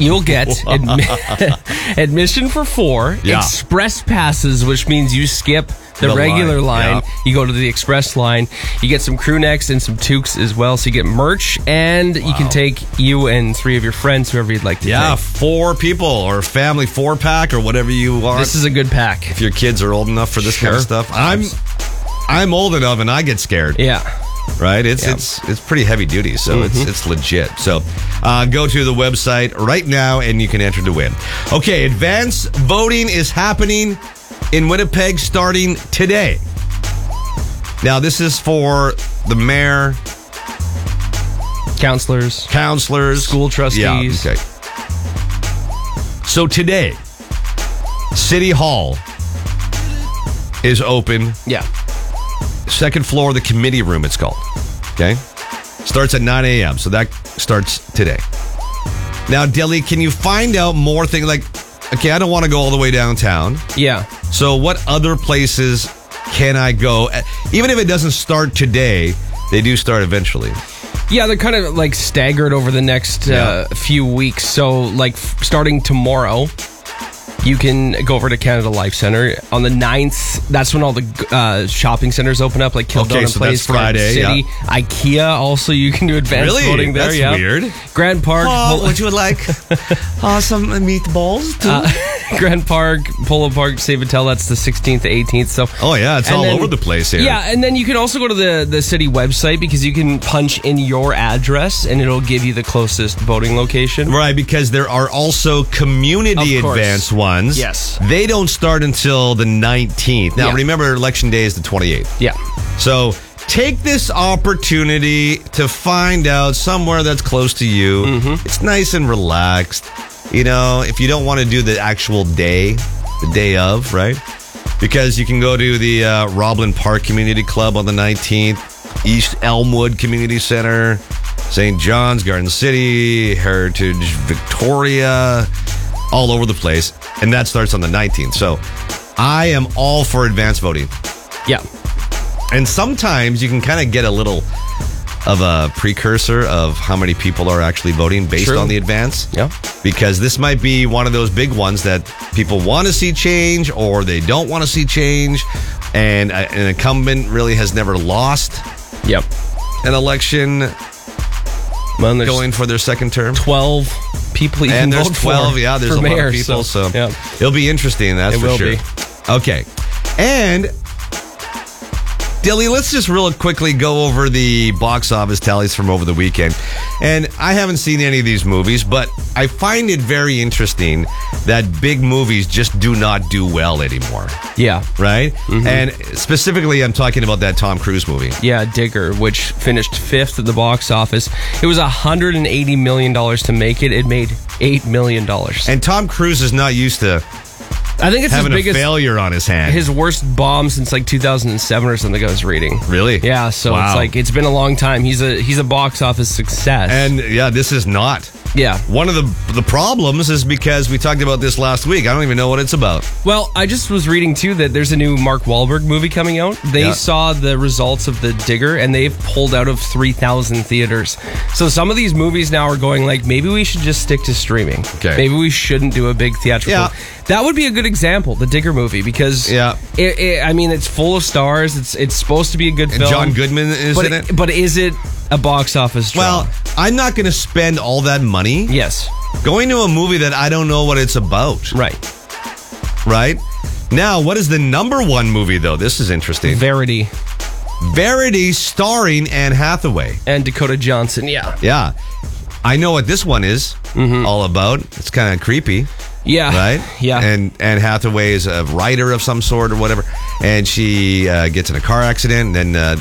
You'll get admission for 4, express passes, which means you skip the regular line. You go to the express line. You get some crew necks and some toques as well, so you get merch, and you can take you and 3 of your friends, whoever you'd like to take. 4 people or family 4-pack or whatever you want. This is a good pack. If your kids are old enough for this kind of stuff. I'm old enough and I get scared. Yeah. Right? It's pretty heavy duty, so it's legit. So go to the website right now and you can enter to win. Okay, advance voting is happening in Winnipeg starting today. Now, this is for the mayor, counselors, school trustees. Yeah, okay. So today, City Hall is open. Yeah. Second floor, the committee room, it's called. Okay? Starts at 9 a.m., so that starts today. Now, Dilly, can you find out more things? Like, okay, I don't want to go all the way downtown. Yeah. So what other places can I go? Even if it doesn't start today, they do start eventually. Yeah, they're kind of like staggered over the next few weeks. So like starting tomorrow, you can go over to Canada Life Centre. On the 9th, that's when all the shopping centers open up, like Kildonan Place, that's Friday, City. IKEA also, you can do advanced voting there. That's weird. Grand Park. Would you like some meatballs too? Grand Park, Polo Park, Save-A-Tell, that's the 16th, 18th. So, it's all over the place here. Yeah, and then you can also go to the city website because you can punch in your address and it'll give you the closest voting location. Right, because there are also community advance ones. Yes. They don't start until the 19th. Now, remember, Election Day is the 28th. Yeah. So take this opportunity to find out somewhere that's close to you. It's nice and relaxed. You know, if you don't want to do the actual day, the day of, right? Because you can go to the Roblin Park Community Club on the 19th, East Elmwood Community Center, St. John's, Garden City, Heritage Victoria, all over the place. And that starts on the 19th. So I am all for advance voting. Yeah. And sometimes you can kind of get a little of a precursor of how many people are actually voting based on the advance. Yeah. Because this might be one of those big ones that people want to see change or they don't want to see change. And an incumbent really has never lost an election going for their second term. 12 people you can there's vote 12, for. There's a mayor, lot of people. So it'll be interesting, that's for sure. Okay. And Dilly, let's just real quickly go over the box office tallies from over the weekend. And I haven't seen any of these movies, but I find it very interesting that big movies just do not do well anymore. Yeah. Right? And specifically, I'm talking about that Tom Cruise movie. Yeah, Digger, which finished 5th at the box office. It was $180 million to make it. It made $8 million. And Tom Cruise is not used to I think it's having his biggest failure on his hand. His worst bomb since like 2007 or something I was reading. Really? Yeah, so it's like it's been a long time. He's a box office success. And this is not. Yeah. One of the problems is because we talked about this last week. I don't even know what it's about. Well, I just was reading too that there's a new Mark Wahlberg movie coming out. They saw the results of the Digger and they've pulled out of 3,000 theaters. So some of these movies now are going like, maybe we should just stick to streaming. Okay. Maybe we shouldn't do a big theatrical. Yeah. That would be a good example, the Digger movie, because I mean, it's full of stars. It's supposed to be a good film. And John Goodman is in it. But is it a box office draw? Well, I'm not going to spend all that money. Yes. Going to a movie that I don't know what it's about. Right. Right? Now, what is the number one movie, though? This is interesting. Verity. Verity starring Anne Hathaway. And Dakota Johnson, Yeah. I know what this one is all about. It's kind of creepy. Yeah. Right? Yeah. And Anne Hathaway is a writer of some sort or whatever. And she gets in a car accident. And then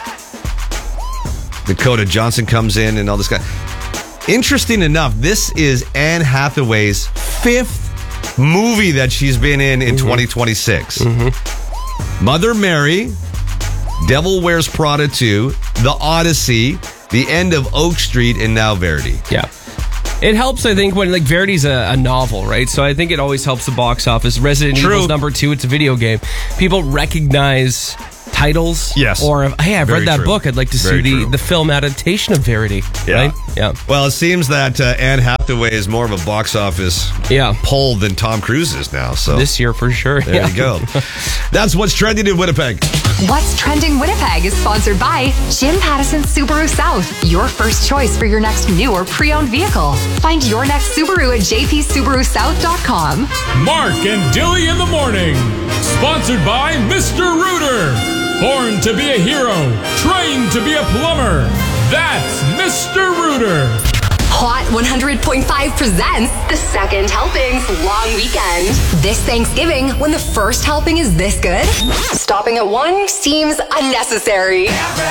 Dakota Johnson comes in and all this guy. Interesting enough, this is Anne Hathaway's 5th movie that she's been in 2026. Mother Mary, Devil Wears Prada 2, The Odyssey, The End of Oak Street, and now Verity. Yeah. It helps, I think, when, like, Verity's a novel, right? So I think it always helps the box office. Resident Evil's number 2, it's a video game. People recognize titles. Yes. Or, hey, I've Very read that true. book. I'd like to Very see true. the film adaptation of Verity. Right? Yeah. Well, it seems that Anne Hathaway is more of a box office pull than Tom Cruise is now. So this year for sure. There you go. That's what's trending in Winnipeg. What's Trending Winnipeg is sponsored by Jim Pattison Subaru South, your first choice for your next new or pre-owned vehicle. Find your next Subaru at jpsubarusouth.com. Mark and Dilly in the morning. Sponsored by Mr. Rooter. Born to be a hero, trained to be a plumber. That's Mr. Rooter. Hot 100.5 presents the Second Helpings Long Weekend. This Thanksgiving, when the first helping is this good, stopping at one seems unnecessary.